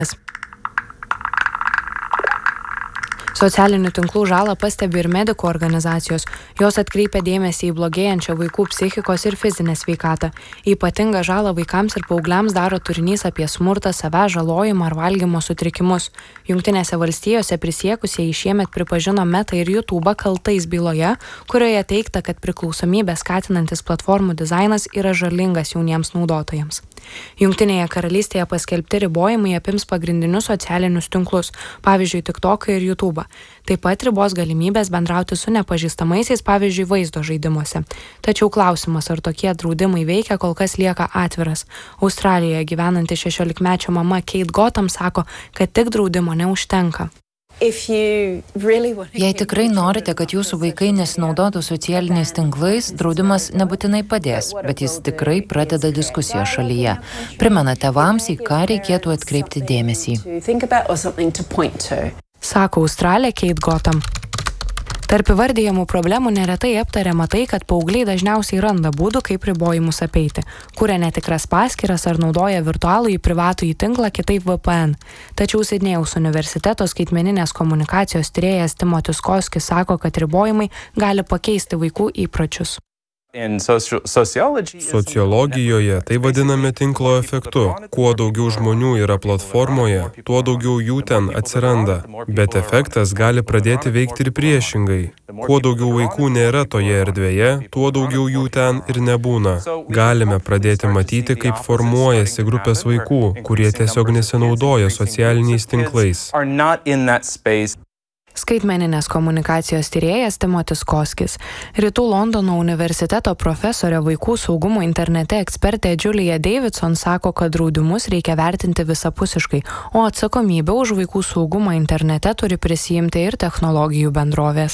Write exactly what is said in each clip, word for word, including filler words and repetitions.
Socialinių tinklų žalą pastebi ir medikų organizacijos. Jos atkreipia dėmesį į blogėjančią vaikų psichikos ir fizinę sveikatą. Ypatingą žalą vaikams ir paaugliams daro turinys apie smurtą, savęs žalojimą ar valgymo sutrikimus. Jungtinėse valstijose prisiekusieji šiemet pripažino Meta ir YouTube kaltais byloje, kurioje teigta, kad priklausomybę skatinantis platformų dizainas yra žalingas jauniems naudotojams. Jungtinėje karalystėje paskelbti ribojimai apims pagrindinius socialinius tinklus, pavyzdžiui, TikToką ir YouTube'ą. Taip pat ribos galimybės bendrauti su nepažįstamaisiais, pavyzdžiui, vaizdo žaidimuose. Tačiau klausimas, ar tokie draudimai veikia, kol kas lieka atviras. Australijoje gyvenanti šešiolikmečio mama Kate Gotham sako, kad tik draudimo neužtenka. Jei tikrai norite, kad jūsų vaikai nesinaudotų socialiniais tinklais, draudimas nebūtinai padės, bet jis tikrai pradeda diskusiją šalyje. Primena tėvams, į ką reikėtų atkreipti dėmesį. Sako Australė Kate Gotham. Tarp įvardyjamų problemų neretai aptariama tai, kad paaugliai dažniausiai randa būdų, kaip ribojimus apeiti, kuria netikras paskyras ar naudoja virtualųjį privatųjį tinklą, kitaip V P N. Tačiau Sidnėjaus universiteto skaitmeninės komunikacijos tyrėjas Timotis Koskis sako, kad ribojimai gali pakeisti vaikų įpročius. Sociologijoje tai vadiname tinklo efektu. Kuo daugiau žmonių yra platformoje, tuo daugiau jų ten atsiranda. Bet efektas gali pradėti veikti ir priešingai. Kuo daugiau vaikų nėra toje erdvėje, tuo daugiau jų ten ir nebūna. Galime pradėti matyti, kaip formuojasi grupės vaikų, kurie tiesiog nesinaudoja socialiniais tinklais. Skaitmeninės komunikacijos tyrėjas Timotis Koskis. Rytų Londono universiteto profesorė vaikų saugumo internete ekspertė Julia Davidson sako, kad draudimus reikia vertinti visapusiškai, o atsakomybę už vaikų saugumą internete turi prisijimti ir technologijų bendrovės.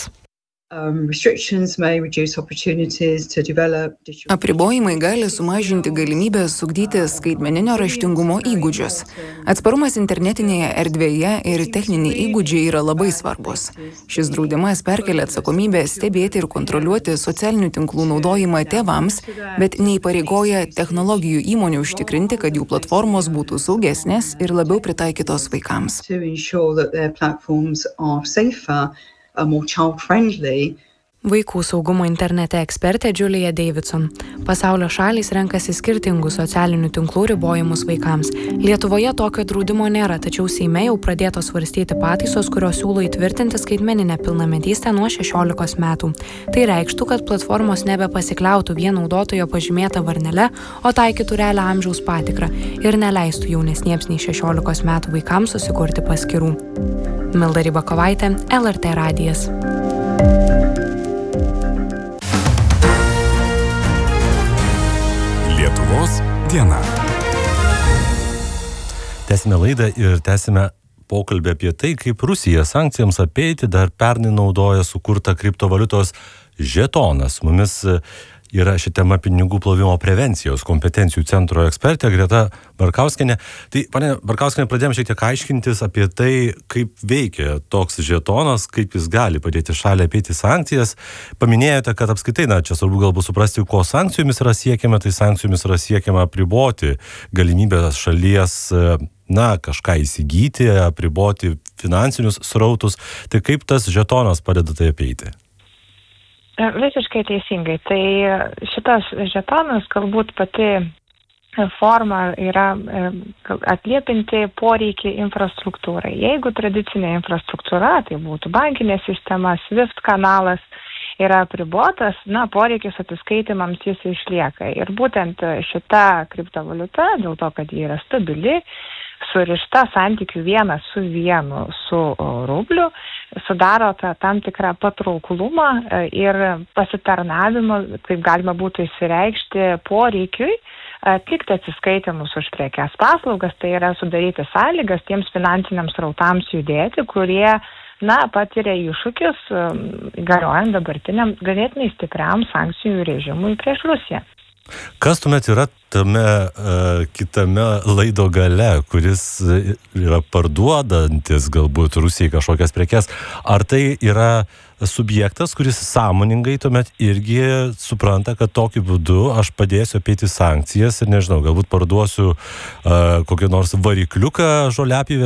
Apribojimai gali sumažinti galimybę ugdyti skaitmeninio raštingumo įgūdžius. Atsparumas internetinėje erdvėje ir techniniai įgūdžiai yra labai svarbus. Šis draudimas perkelia atsakomybę stebėti ir kontroliuoti socialinių tinklų naudojimą tėvams, bet neįpareigoja technologijų įmonių užtikrinti, kad jų platformos būtų saugesnės ir labiau pritaikytos vaikams. Vaikų saugumo internete ekspertė Julia Davidson. Pasaulio šalys renkasi skirtingų socialinių tinklų ribojimus vaikams. Lietuvoje tokio draudimo nėra, tačiau Seime jau pradėtos svarstyti pataisos, kurios siūlo įtvirtinti skaitmeninę pilnametystę nuo šešiolikos metų. Tai reikštų, kad platformos nebepasikliautų vien naudotojo pažymėta varnele, o taikytų realią amžiaus patikrą ir neleistų jaunesniems nei šešiolikos metų vaikams susikurti paskyrų. Milda Rybakovaitė, L R T radijas. Lietuvos diena. Tęsime laidą ir tęsime pokalbį apie tai, kaip Rusija sankcijoms apeiti dar pernai naudoja sukurtą kriptovaliutos žetoną. Su mumis yra ši tema pinigų plovimo prevencijos kompetencijų centro ekspertė Greta Barkauskienė. Tai, pane Barkauskienė, pradėjome šiek tiek aiškintis apie tai, kaip veikia toks žetonas, kaip jis gali padėti šaliai apeiti sankcijas. Paminėjote, kad apskaitai, na, čia svarbu galbūt suprasti, ko sankcijomis yra siekiama, tai sankcijomis yra siekiama apriboti galimybę šalies, na, kažką įsigyti, apriboti finansinius srautus. Tai kaip tas žetonas padeda tai apeiti? Visiškai teisingai. Tai šitas žetonas galbūt pati forma yra atliepinti poreikį infrastruktūrai. Jeigu tradicinė infrastruktūra, tai būtų bankinė sistema, SWIFT kanalas, yra apribotas, na, poreikis atsiskaitimams jis išlieka. Ir būtent šita kriptovaliuta, dėl to, kad ji yra stabili, surišta santykių vienas su vienu su rubliu, sudaro tą tam tikrą patrauklumą ir pasitarnavimą, kaip galima būtų įsireikšti, poreikiui atlikti atsiskaitimus už prekes paslaugas, tai yra sudaryti sąlygas tiems finansiniams srautams judėti, kurie, na, patiria iššūkius galiojant dabartiniam ganėtinai stipriam sankcijų režimui prieš Rusiją. Kas tuomet yra tame uh, kitame laido gale, kuris yra parduodantis galbūt Rusijai kažkokias prekes? Ar tai yra subjektas, kuris sąmoningai tuomet irgi supranta, kad tokiu būdu aš padėsiu apeiti sankcijas ir nežinau, galbūt parduosiu uh, kokį nors varikliuką žoliapjovės